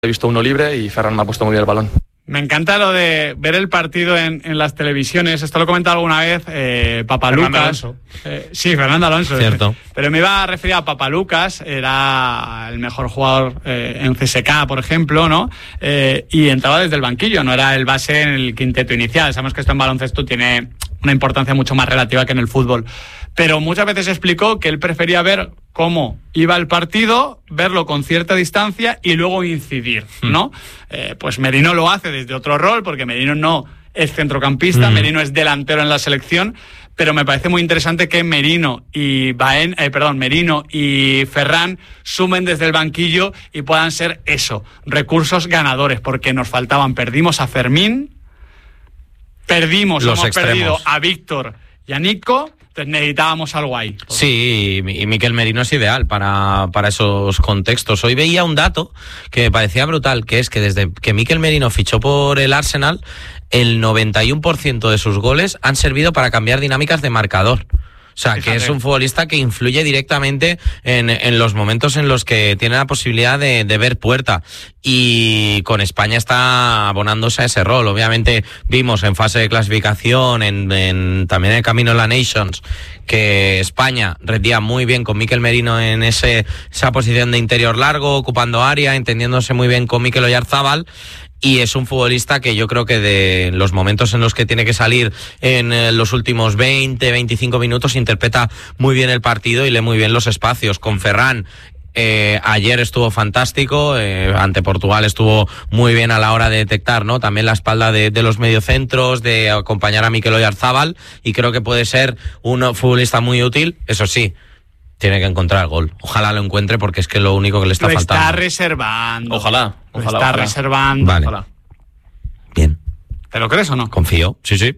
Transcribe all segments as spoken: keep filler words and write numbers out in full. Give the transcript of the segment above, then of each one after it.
He visto uno libre y Ferran me ha puesto muy bien el balón. Me encanta lo de ver el partido en, en las televisiones. Esto lo he comentado alguna vez eh, Papalucas. Eh, sí, Fernando Alonso. Cierto. Pero me iba a referir a Papalucas. Era el mejor jugador eh, en C S K, por ejemplo, ¿no? Eh, y entraba desde el banquillo, no era el base en el quinteto inicial. Sabemos que esto en baloncesto tiene una importancia mucho más relativa que en el fútbol. Pero muchas veces explicó que él prefería ver cómo iba el partido, verlo con cierta distancia y luego incidir, ¿no? Mm. Eh, pues Merino lo hace desde otro rol, porque Merino no es centrocampista, mm. Merino es delantero en la selección, pero me parece muy interesante que Merino y Baen, eh, perdón, Merino y Ferran sumen desde el banquillo y puedan ser eso, recursos ganadores, porque nos faltaban, perdimos a Fermín, perdimos, Los hemos extremos. perdido a Víctor y a Nico. Entonces necesitábamos algo ahí. Sí, y Mikel Merino es ideal para, para esos contextos. Hoy veía un dato que me parecía brutal, que es que desde que Mikel Merino fichó por el Arsenal, el noventa y uno por ciento de sus goles han servido para cambiar dinámicas de marcador. O sea, Fíjate. que es un futbolista que influye directamente en, en los momentos en los que tiene la posibilidad de, de ver puerta. Y con España está abonándose a ese rol. Obviamente vimos en fase de clasificación, en, en también en el camino de la Nations, que España rendía muy bien con Mikel Merino en ese, esa posición de interior largo, ocupando área, entendiéndose muy bien con Mikel Oyarzábal. Y es un futbolista que yo creo que de los momentos en los que tiene que salir en los últimos veinte, veinticinco minutos interpreta muy bien el partido y lee muy bien los espacios. Con Ferran, eh, ayer estuvo fantástico, eh, ante Portugal estuvo muy bien a la hora de detectar, ¿no? También la espalda de, de los mediocentros, de acompañar a Mikel Oyarzábal, y creo que puede ser un futbolista muy útil, eso sí. Tiene que encontrar el gol. Ojalá lo encuentre, porque es que es lo único que le está lo faltando. Lo está reservando. Ojalá. Lo ojalá está ojalá. reservando. Vale. Ojalá. Bien. ¿Te lo crees o no? Confío. Sí, sí.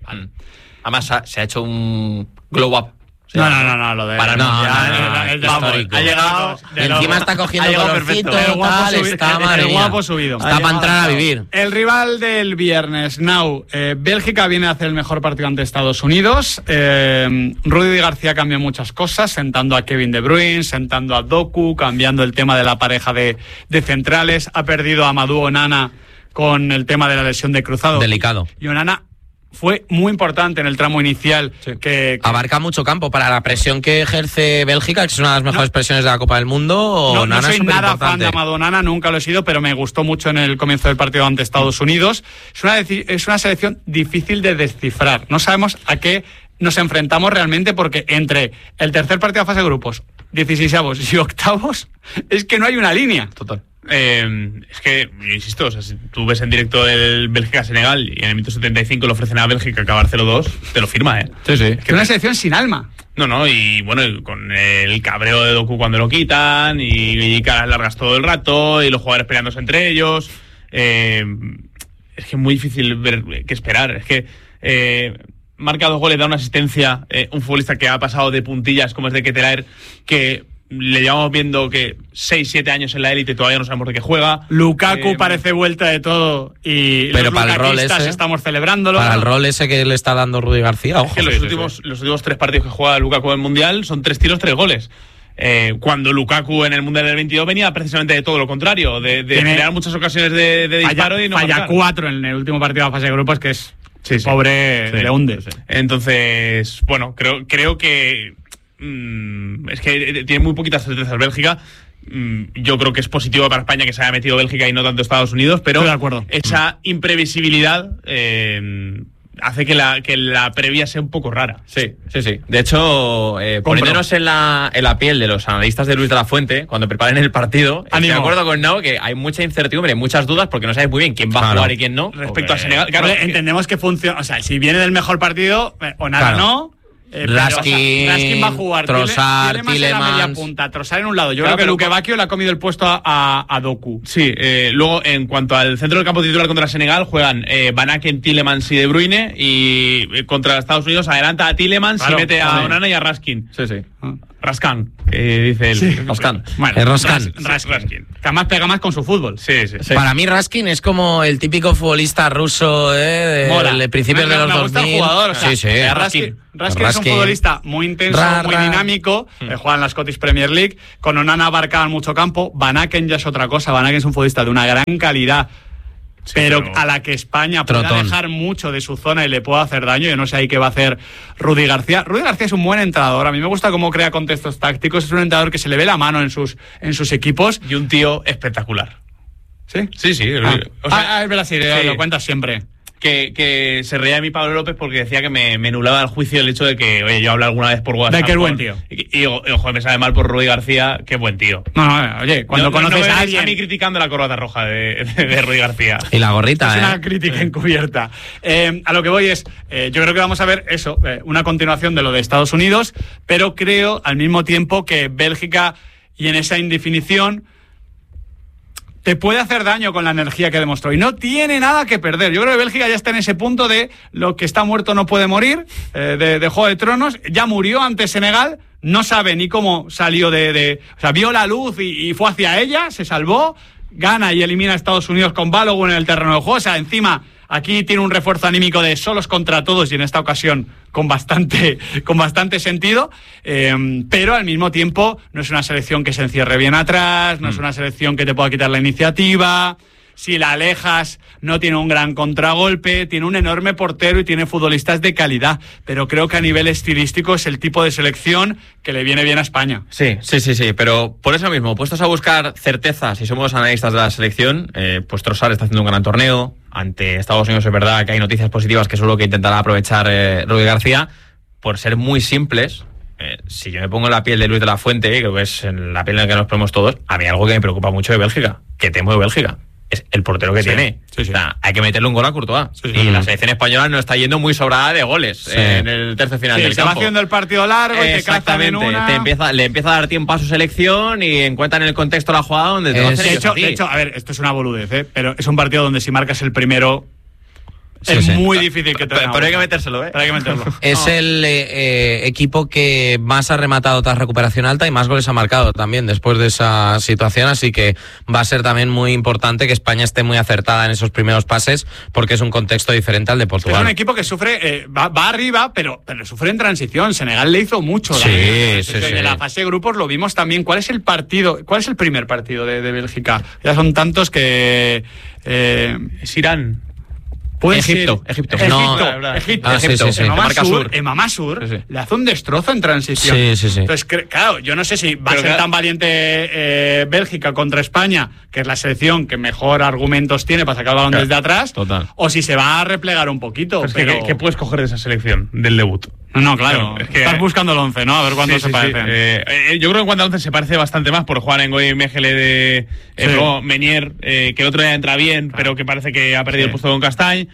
Además, se ha hecho un glow up. O no, sea, no, no, no, lo de... Para no, no, ya, no, no, el- el- vamos, histórico. Ha llegado... de Encima lo- está cogiendo ha llegado colorcito, perfecto. El guapo tal, subi- está, el- madre el mía. guapo subido. Está para entrar a vivir. El rival del viernes, Now. Eh, Bélgica viene a hacer el mejor partido ante Estados Unidos. Eh, Rudy García cambió muchas cosas, sentando a Kevin De Bruyne, sentando a Doku, cambiando el tema de la pareja de, de centrales. Ha perdido a Amadou Onana con el tema de la lesión de cruzado. Delicado. Y Onana fue muy importante en el tramo inicial. Sí. Que, que Abarca mucho campo para la presión que ejerce Bélgica, que es una de las mejores No. presiones de la Copa del Mundo. No, no Nana soy es nada fan de superimportante. Amadou Onana, nunca lo he sido, pero me gustó mucho en el comienzo del partido ante Estados Unidos. Es una, deci- es una selección difícil de descifrar. No sabemos a qué nos enfrentamos realmente, porque entre el tercer partido de fase de grupos, dieciseisavos y octavos, es que no hay una línea. Total. Eh, es que, insisto, o sea, si tú ves en directo el Bélgica-Senegal y en el minuto setenta y cinco le ofrecen a Bélgica acabar cero dos, te lo firma, ¿eh? Sí, sí. Es una selección sin alma. No, no, y bueno, y con el cabreo de Doku cuando lo quitan, y, y caras largas todo el rato, y los jugadores peleándose entre ellos. Eh, es que es muy difícil ver qué esperar. Es que eh, marca dos goles, da una asistencia, eh, un futbolista que ha pasado de puntillas como es de Ketelaer, que le llevamos viendo que seis siete años en la élite y todavía no sabemos de qué juega. Lukaku Eh, parece vuelta de todo y Pero los para el rol lukaquistas ese- estamos celebrándolo. Para el rol ese que le está dando Rudy García, ojo. Es que los, Sí, sí, últimos, sí. los últimos tres partidos que juega Lukaku en el Mundial son tres tiros, tres goles. Eh, cuando Lukaku en el Mundial del veintidós venía precisamente de todo lo contrario, de, de Tiene- crear muchas ocasiones de, de disparo falla, y no falla marcar. cuatro en el último partido de fase de grupos, que es Sí, sí. pobre, Sí, le hunde. sí. Entonces, bueno, creo, creo que mm, es que tiene muy poquitas certezas Bélgica. Mm, yo creo que es positivo para España que se haya metido Bélgica y no tanto Estados Unidos, pero Estoy de acuerdo. esa imprevisibilidad eh, hace que la, que la previa sea un poco rara. Sí, sí, sí. De hecho, eh, Compro. poniéndonos en la, en la piel de los analistas de Luis de la Fuente, cuando preparen el partido, estoy Ánimo. de acuerdo con Nao que hay mucha incertidumbre, muchas dudas, porque no sabes muy bien quién va a Claro. jugar y quién no. Respecto a Porque- Senegal, claro, Hombre, que- entendemos que funciona. O sea, si viene del mejor partido, eh, o nada, Claro. no. Eh, pero, Raskin, o sea, Raskin va a jugar. Trossard, Tiene- tiene más en la media Tielemans. punta. Trossard en un lado. Yo Claro, creo que pero- Luque Bacchio le ha comido el puesto a, a, a Doku. Sí, eh, luego en cuanto al centro del campo titular contra Senegal, juegan eh, Van Aken, Tielemans y De Bruyne, y eh, contra Estados Unidos adelanta a Tielemans Claro, y mete a sí. Onana y a Raskin. Sí, sí. Al Raskan, que dice el... Sí, Raskan. Bueno, Es Raskan. Ras- Raskin. Raskin. Que además pega más con su fútbol. Sí, sí. Sí. Para mí Raskin es como el típico futbolista ruso ¿eh? de, Mola. de principios Me- de me- los me gusta dos mil. el jugador, o sea, sí, sí. eh, Raskin. Raskin, Raskin es un Raskin. futbolista muy intenso, Ra, muy ra. dinámico, eh, juega en la Scottish Premier League, con Onana abarcaban mucho campo, Van Aken ya es otra cosa, Van Aken es un futbolista de una gran calidad, Sí, pero, pero- a la que España pueda Trotón. dejar mucho de su zona y le pueda hacer daño. Yo no sé ahí qué va a hacer Rudy García. Rudy García es un buen entrenador. A mí me gusta cómo crea contextos tácticos. Es un entrenador que se le ve la mano en sus, en sus equipos. Y un tío espectacular. ¿Sí? Sí, sí. Ah, o sea, ah, es verdad, sí, sí. lo cuentas siempre. Que, que se reía de mí Pablo López porque decía que me, me anulaba el juicio el hecho de que, oye, yo hablo alguna vez por WhatsApp. De que es buen con- tío. Y, y digo, ojo, me sabe mal por Rudy García, qué buen tío. No, no, oye, cuando No- no- conoces no me a veis alguien... a mí criticando la corbata roja de, de, de Rudy García. Y la gorrita, Es ¿eh? una crítica encubierta. Eh, a lo que voy es, eh, yo creo que vamos a ver eso, eh, una continuación de lo de Estados Unidos, pero creo al mismo tiempo que Bélgica, y en esa indefinición, te puede hacer daño con la energía que demostró. Y no tiene nada que perder. Yo creo que Bélgica ya está en ese punto de lo que está muerto no puede morir, eh, de, de Juego de Tronos. Ya murió ante Senegal, no sabe ni cómo salió de... de o sea, vio la luz y, y fue hacia ella, se salvó, gana y elimina a Estados Unidos con Balogun en el terreno de juego. O sea, encima, aquí tiene un refuerzo anímico de solos contra todos y en esta ocasión con bastante, con bastante sentido, eh, pero al mismo tiempo no es una selección que se encierre bien atrás, no es una selección que te pueda quitar la iniciativa. Si la alejas, no tiene un gran contragolpe, tiene un enorme portero y tiene futbolistas de calidad, pero creo que a nivel estilístico es el tipo de selección que le viene bien a España. Sí, sí, sí, sí, pero por eso mismo, puestos a buscar certezas, si somos analistas de la selección, eh, pues Trossard está haciendo un gran torneo. Ante Estados Unidos es verdad que hay noticias positivas que seguro que intentará aprovechar eh, Rudy García. Por ser muy simples, eh, si yo me pongo en la piel de Luis de la Fuente, creo que es en la piel en la que nos ponemos todos, a mí algo que me preocupa mucho de Bélgica, que temo de Bélgica, es el portero que Sí, tiene. sí, sí. O sea, hay que meterle un gol a Courtois. Sí, sí. Y la selección española no está yendo muy sobrada de goles Sí. eh, en el tercio final Sí, del se va campo. haciendo el partido largo y te cazan en Exactamente, una... te empieza, le empieza a dar tiempo a su selección y encuentran en el contexto la jugada donde te lo Es- hacen De ellos hecho, a ti. de hecho, a ver, esto es una boludez, ¿eh? Pero es un partido donde si marcas el primero Sí, es sí. muy difícil que te pero, den pero hay que la vuelta. metérselo, ¿eh? Pero hay que meterlo. Es el eh, eh, equipo que más ha rematado tras recuperación alta y más goles ha marcado también después de esa situación, así que va a ser también muy importante que España esté muy acertada en esos primeros pases porque es un contexto diferente al de Es Portugal. un equipo que sufre, eh, va, va arriba, pero, pero sufre en transición. Senegal le hizo mucho Sí, daño. sí, En sí. la fase de grupos lo vimos también. ¿Cuál es el partido? ¿Cuál es el primer partido de, de Bélgica? Ya son tantos que... Eh, Es Irán. puede Egipto, ser- Egipto. Egipto, No. Egipto. Ah, sí, Egipto, sí, sí. Emma Marca Masur, Sur. Emma Masur Sí, sí. le hace un destrozo en transición. Sí, sí, sí. Entonces, cre- claro, yo no sé si va Pero a ser claro- tan valiente eh, Bélgica contra España, que es la selección que mejor argumentos tiene para sacar el balón Claro, desde atrás, total. o si se va a replegar un poquito. Pero es que, pero... ¿qué, qué puedes coger de esa selección, del debut? No, no, claro. Claro, es que- Estás buscando el once, ¿no? A ver cuánto Sí, se sí, sí. parecen. Eh, eh, yo creo que en cuanto a once se parece bastante más por jugar en Goy Mejele de eh, Sí. luego Menier, eh, que el otro día entra bien, pero que parece que ha perdido Sí. el puesto con Castañ.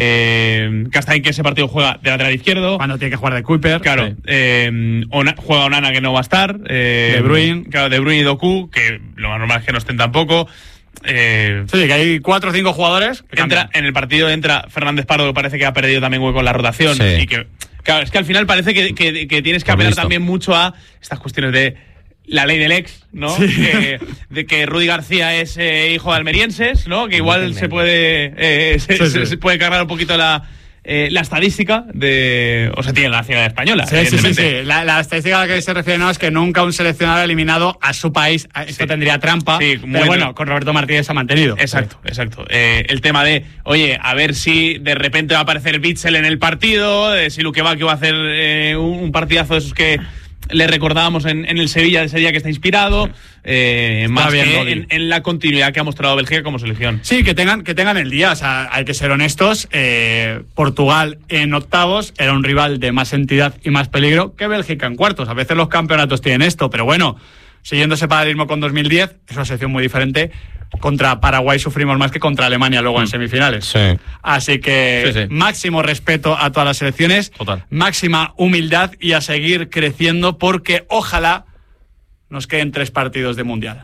Eh, Castañ, que ese partido juega de lateral izquierdo. Cuando tiene que jugar de Kuiper. Claro, Sí. eh, Ona- juega Onana, que no va a estar. Eh, De Bruyne. Claro, De Bruyne y Doku, que lo más normal es que no estén tampoco. Eh, Sí, que hay cuatro o cinco jugadores que entra, cambian. en el partido entra Fernández Pardo, que parece que ha perdido también hueco en la rotación. Sí. Y que, claro, es que al final parece que, que- que tienes que Por apelar listo. también mucho a estas cuestiones de la ley del ex, ¿no? Que- de que Rudy García es eh, hijo de almerienses, ¿no? Que igual se puede, eh, se, Sí, sí. se- se puede cargar un poquito la, eh, la estadística de. O sea, tiene la nacionalidad española. Sí, sí, sí, evidentemente. sí. La, la estadística a la que se refiere no es que nunca un seleccionado ha eliminado a su país. Esto Sí. tendría trampa. Sí, pero muy bueno, bien. con Roberto Martínez se ha mantenido. Exacto, exacto. Eh, el tema de, oye, a ver si de repente va a aparecer Bitzel en el partido, eh, si Luque va que va a hacer eh, un, un partidazo de esos que le recordábamos en, en el Sevilla de ese día que está inspirado, eh, más bien, que Rodri. en, en la continuidad que ha mostrado Bélgica como selección. Sí, que tengan, que tengan el día. O sea, hay que ser honestos. Eh, Portugal en octavos era un rival de más entidad y más peligro que Bélgica en cuartos. A veces los campeonatos tienen esto, pero bueno, siguiendo ese paradigma con dos mil diez, es una selección muy diferente. Contra Paraguay sufrimos más que contra Alemania luego en semifinales. Sí. Así que Sí, sí. máximo respeto a todas las selecciones, Total. máxima humildad y a seguir creciendo porque ojalá nos queden tres partidos de Mundial.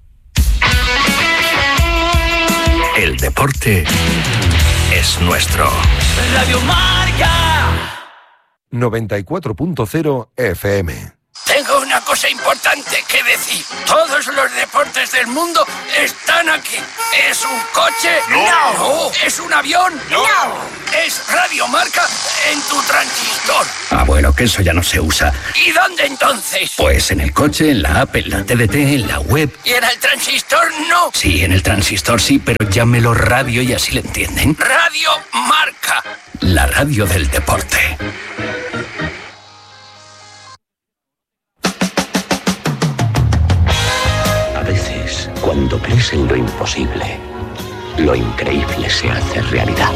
El deporte es nuestro. Radio Marca. noventa y cuatro punto cero F M. Tengo una cosa cosa importante que decir. Todos los deportes del mundo están aquí. ¿Es un coche? No. No. ¿Es un avión? No. ¿Es Radio Marca en tu transistor? Ah, bueno, que eso ya no se usa. ¿Y dónde entonces? Pues en el coche, en la app, en la T D T, en la web. ¿Y en el transistor no? Sí, en el transistor sí, pero llámelo radio y así le entienden. Radio Marca. La radio del deporte. A veces, cuando crees en lo imposible, lo increíble se hace realidad.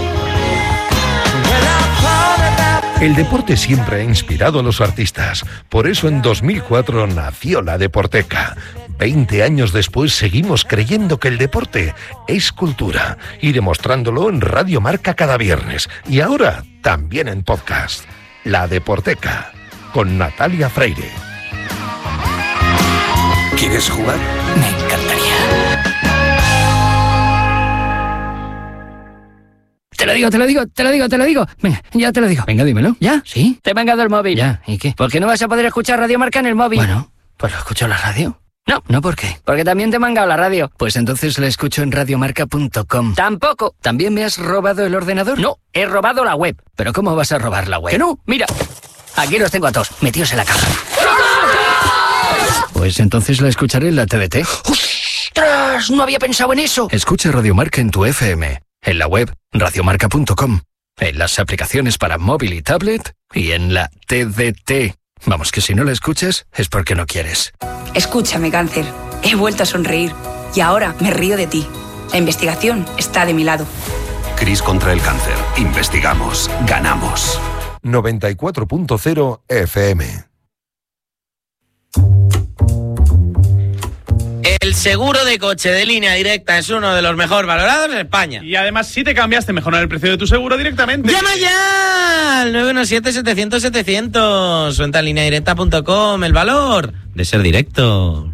El deporte siempre ha inspirado a los artistas. Por eso en dos mil cuatro nació la Deporteca. Veinte años después seguimos creyendo que el deporte es cultura y demostrándolo en Radio Marca cada viernes. Y ahora también en podcast. La Deporteca, con Natalia Freire. ¿Quieres jugar? Me encantaría. Te lo digo, te lo digo, te lo digo, te lo digo. Venga, ya te lo digo. Venga, dímelo. ¿Ya? ¿Sí? Te he mangado el móvil. Ya, ¿y qué? ¿Por qué no vas a poder escuchar Radio Marca en el móvil? Bueno, pues lo escucho en la radio. No, ¿no por qué? Porque también te he mangado la radio. Pues entonces la escucho en radiomarca punto com. Tampoco. ¿También me has robado el ordenador? No, he robado la web. ¿Pero cómo vas a robar la web? Que no, mira. Aquí los tengo a todos, metidos en la caja. Pues entonces la escucharé en la T V T. ¡Ostras! No había pensado en eso. Escucha Radio Marca en tu F M. En la web radiomarca punto com, en las aplicaciones para móvil y tablet y en la T D T. Vamos, que si no la escuchas es porque no quieres. Escúchame, cáncer. He vuelto a sonreír y ahora me río de ti. La investigación está de mi lado. Cris contra el cáncer. Investigamos. Ganamos. noventa y cuatro punto cero F M. El seguro de coche de Línea Directa es uno de los mejor valorados en España. Y además, si te cambias, te mejoran el precio de tu seguro directamente. ¡Llama ya! Al nueve uno siete, setecientos, setecientos. O entra en línea directa punto com. El valor de ser directo.